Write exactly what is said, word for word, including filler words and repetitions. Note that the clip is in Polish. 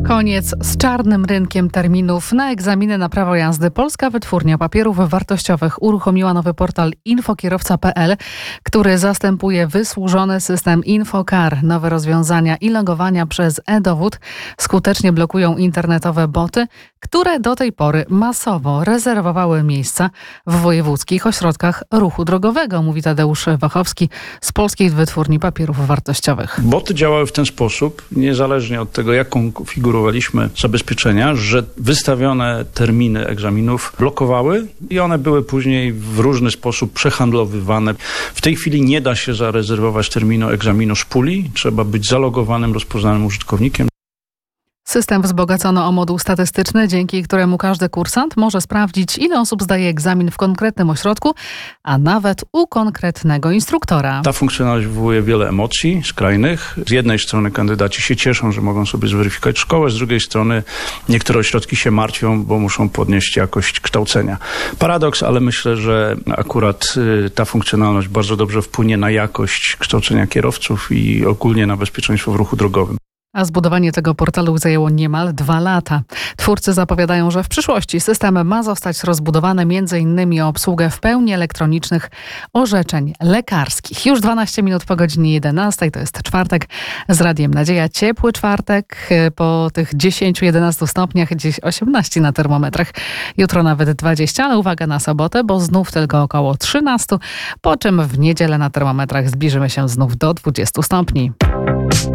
Koniec z czarnym rynkiem terminów na egzaminy na prawo jazdy. Polska Wytwórnia Papierów Wartościowych uruchomiła nowy portal infokierowca kropka p l, który zastępuje wysłużony system Infokar. Nowe rozwiązania i logowania przez e-dowód skutecznie blokują internetowe boty, które do tej pory masowo rezerwowały miejsca w wojewódzkich ośrodkach ruchu drogowego, mówi Tadeusz Wachowski z Polskiej Wytwórni Papierów Wartościowych. Boty działały w ten sposób, niezależnie od tego, jaką konfigurowaliśmy zabezpieczenia, że wystawione terminy egzaminów blokowały i one były później w różny sposób przehandlowywane. W tej chwili nie da się zarezerwować terminu egzaminu z puli, trzeba być zalogowanym, rozpoznanym użytkownikiem. System wzbogacono o moduł statystyczny, dzięki któremu każdy kursant może sprawdzić, ile osób zdaje egzamin w konkretnym ośrodku, a nawet u konkretnego instruktora. Ta funkcjonalność wywołuje wiele emocji skrajnych. Z jednej strony kandydaci się cieszą, że mogą sobie zweryfikować szkołę, z drugiej strony niektóre ośrodki się martwią, bo muszą podnieść jakość kształcenia. Paradoks, ale myślę, że akurat ta funkcjonalność bardzo dobrze wpłynie na jakość kształcenia kierowców i ogólnie na bezpieczeństwo w ruchu drogowym. A zbudowanie tego portalu zajęło niemal dwa lata. Twórcy zapowiadają, że w przyszłości system ma zostać rozbudowany między innymi o obsługę w pełni elektronicznych orzeczeń lekarskich. Już dwanaście minut po godzinie jedenastej, to jest czwartek, z Radiem Nadzieja. Ciepły czwartek, po tych dziesięciu jedenastu stopniach, gdzieś osiemnaście na termometrach. Jutro nawet dwadzieścia, ale uwaga na sobotę, bo znów tylko około trzynaście, po czym w niedzielę na termometrach zbliżymy się znów do dwudziestu stopni.